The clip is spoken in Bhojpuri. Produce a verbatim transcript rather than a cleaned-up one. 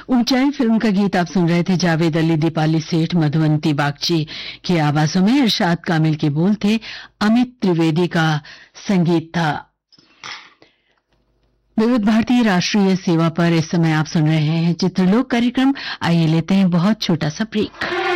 ऊंचाई फिल्म का गीत आप सुन रहे थे। जावेद अली, दीपाली सेठ, मधुवंती बागची की आवाजों में। इरशाद कामिल के बोल थे, अमित त्रिवेदी का संगीत था। विविध भारतीय राष्ट्रीय सेवा पर इस समय आप सुन रहे हैं चित्रलोक कार्यक्रम। आइए लेते हैं बहुत छोटा सा ब्रेक।